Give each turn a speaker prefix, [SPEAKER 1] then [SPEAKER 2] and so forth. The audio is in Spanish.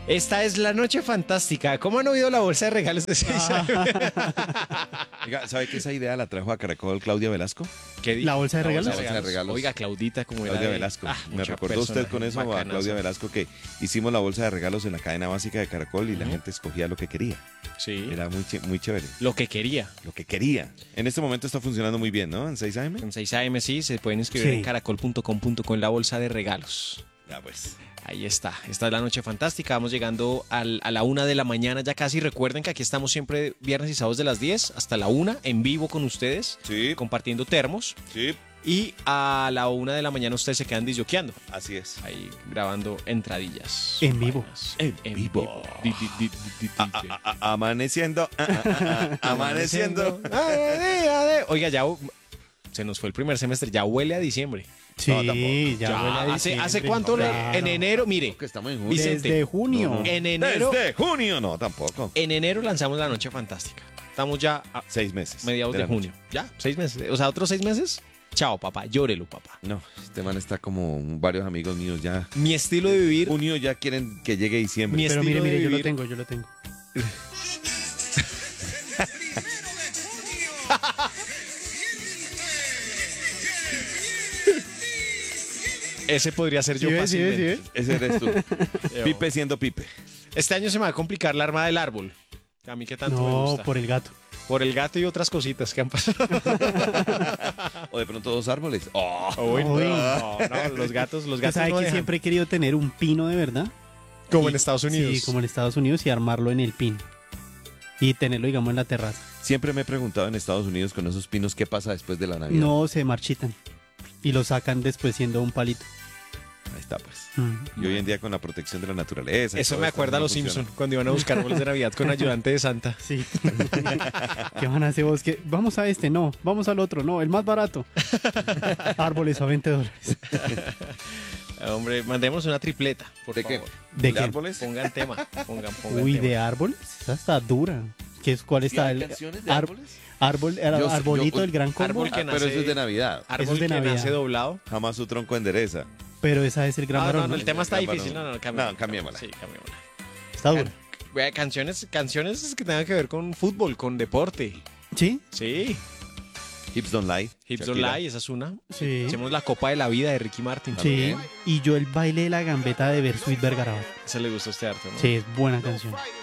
[SPEAKER 1] Esta es la noche fantástica. ¿Cómo han oído la bolsa de regalos de 6
[SPEAKER 2] Oiga, ¿sabe que esa idea la trajo a Caracol Claudia Velasco?
[SPEAKER 1] ¿Qué
[SPEAKER 3] ¿La bolsa de regalos?
[SPEAKER 2] La bolsa de regalos.
[SPEAKER 1] Oiga, Claudita, como era
[SPEAKER 2] Claudia
[SPEAKER 1] de-
[SPEAKER 2] Velasco. Me
[SPEAKER 1] mucha
[SPEAKER 2] recordó usted con eso a
[SPEAKER 1] bacanaza.
[SPEAKER 2] Claudia Velasco que hicimos la bolsa de regalos en la cadena básica de Caracol y la gente escogía lo que quería.
[SPEAKER 1] Sí,
[SPEAKER 2] Era muy chévere.
[SPEAKER 1] lo que quería.
[SPEAKER 2] Lo que quería. En este momento está funcionando muy bien, ¿no? En 6 AM.
[SPEAKER 1] En 6 AM sí, se pueden inscribir
[SPEAKER 3] Sí.
[SPEAKER 1] en caracol.com.co en la bolsa de regalos.
[SPEAKER 2] Ya pues.
[SPEAKER 1] Ahí está. Esta es la noche fantástica. Vamos llegando a la 1 de la mañana ya casi. Recuerden que aquí estamos siempre viernes y sábados de las 10 hasta la 1 en vivo con ustedes,
[SPEAKER 2] Sí,
[SPEAKER 1] compartiendo termos.
[SPEAKER 2] sí.
[SPEAKER 1] Y a la 1 de la mañana ustedes se quedan disjoqueando,
[SPEAKER 2] Así es.
[SPEAKER 1] ahí grabando entradillas.
[SPEAKER 3] En vivo.
[SPEAKER 1] Vainas.
[SPEAKER 2] En vivo.
[SPEAKER 1] DJ.
[SPEAKER 2] Amaneciendo. Amaneciendo.
[SPEAKER 1] Oiga, ya se nos fue el primer semestre, ya huele a diciembre.
[SPEAKER 3] Sí,
[SPEAKER 2] No, tampoco.
[SPEAKER 3] ya huele a
[SPEAKER 1] ¿Hace
[SPEAKER 3] diciembre.
[SPEAKER 1] cuánto?
[SPEAKER 3] Claro.
[SPEAKER 1] En enero, mire,
[SPEAKER 2] Que estamos en junio.
[SPEAKER 1] Vicente.
[SPEAKER 3] Desde junio.
[SPEAKER 2] No, no.
[SPEAKER 1] en enero,
[SPEAKER 2] Desde junio. No, tampoco.
[SPEAKER 1] en enero lanzamos la noche fantástica. Estamos ya a
[SPEAKER 2] 6 meses.
[SPEAKER 1] mediados de
[SPEAKER 2] la noche.
[SPEAKER 1] junio. Ya, 6 meses. O sea, otros 6 meses. Chao, papá, llórelo, papá.
[SPEAKER 2] No, este man está como varios amigos míos ya.
[SPEAKER 1] Mi estilo de vivir.
[SPEAKER 2] Junio ya quieren que llegue diciembre.
[SPEAKER 1] Mi
[SPEAKER 3] Pero
[SPEAKER 1] estilo
[SPEAKER 3] mire,
[SPEAKER 1] de
[SPEAKER 3] yo lo
[SPEAKER 1] vivir.
[SPEAKER 3] tengo, yo lo tengo.
[SPEAKER 1] Ese podría ser yo
[SPEAKER 3] ¿Sí ves, sí ves,
[SPEAKER 1] fácilmente.
[SPEAKER 3] sí ves?
[SPEAKER 2] Ese eres tú. Pipe siendo Pipe.
[SPEAKER 1] Este año se me va a complicar la arma del árbol. A mí que tanto me
[SPEAKER 3] No,
[SPEAKER 1] gusta.
[SPEAKER 3] por el gato.
[SPEAKER 1] Por el gato y otras cositas que han pasado.
[SPEAKER 2] O de pronto 2 árboles. Oh.
[SPEAKER 1] Uy,
[SPEAKER 3] Uy.
[SPEAKER 1] no, los gatos
[SPEAKER 3] Usted sabe
[SPEAKER 1] no
[SPEAKER 3] que
[SPEAKER 1] dejan.
[SPEAKER 3] siempre he querido tener un pino de verdad.
[SPEAKER 1] Como
[SPEAKER 3] Y-
[SPEAKER 1] en Estados Unidos.
[SPEAKER 3] Sí, como en Estados Unidos y armarlo en el pin. Y tenerlo, digamos, en la terraza.
[SPEAKER 2] Siempre me he preguntado en Estados Unidos con esos pinos qué pasa después de la Navidad.
[SPEAKER 3] No se marchitan. Y lo sacan después siendo un palito.
[SPEAKER 2] Ahí está, pues.
[SPEAKER 3] Mm.
[SPEAKER 2] Y hoy en día con la protección de la naturaleza. y
[SPEAKER 1] Eso
[SPEAKER 2] todo
[SPEAKER 1] me
[SPEAKER 2] esto,
[SPEAKER 1] acuerda a
[SPEAKER 2] no
[SPEAKER 1] los
[SPEAKER 2] funciona.
[SPEAKER 1] Simpsons cuando iban a buscar árboles de Navidad con ayudante de Santa.
[SPEAKER 3] Sí. ¿Qué van a hacer vos? ¿Qué? Vamos a este, no. Vamos al otro, no. El más barato. Árboles a $20.
[SPEAKER 1] Hombre, mandemos una tripleta, por
[SPEAKER 2] ¿De qué?
[SPEAKER 1] favor.
[SPEAKER 3] ¿De qué?
[SPEAKER 2] árboles?
[SPEAKER 1] Pongan tema. Pongan
[SPEAKER 3] Uy,
[SPEAKER 1] tema.
[SPEAKER 3] ¿de árboles? Esa está dura. ¿Cuál
[SPEAKER 2] ¿Sí
[SPEAKER 3] está?
[SPEAKER 2] hay
[SPEAKER 3] El
[SPEAKER 2] canciones de
[SPEAKER 3] ar-
[SPEAKER 2] árboles?
[SPEAKER 3] arbolito
[SPEAKER 2] yo-
[SPEAKER 3] del gran combo.
[SPEAKER 1] árbol que
[SPEAKER 2] Ah, pero
[SPEAKER 1] nace-
[SPEAKER 2] eso es de Navidad.
[SPEAKER 1] Árbol
[SPEAKER 3] Eso es de
[SPEAKER 1] que
[SPEAKER 3] Navidad.
[SPEAKER 1] nace doblado.
[SPEAKER 2] Jamás su tronco endereza.
[SPEAKER 3] Pero esa es el gran
[SPEAKER 1] No,
[SPEAKER 3] varón,
[SPEAKER 1] no,
[SPEAKER 3] ¿no?
[SPEAKER 1] el tema está
[SPEAKER 2] Gran
[SPEAKER 1] difícil.
[SPEAKER 2] varón.
[SPEAKER 1] No, cambiémosla.
[SPEAKER 2] No, cambiémosla.
[SPEAKER 1] Sí, cambiémosla.
[SPEAKER 3] Está dura.
[SPEAKER 1] Vea, canciones que tengan que ver con fútbol, con deporte.
[SPEAKER 3] ¿Sí?
[SPEAKER 1] Sí.
[SPEAKER 2] Hips Don't Lie.
[SPEAKER 1] Hips Don't
[SPEAKER 2] Shakira.
[SPEAKER 1] Lie, esa es una.
[SPEAKER 3] Sí.
[SPEAKER 1] Hacemos la Copa de la Vida de Ricky Martin.
[SPEAKER 3] Sí.
[SPEAKER 2] También.
[SPEAKER 3] Y yo el baile de la gambeta de Bersuit Vergarabat.
[SPEAKER 1] Ese le gusta a usted harto, ¿no?
[SPEAKER 3] Sí, es buena canción.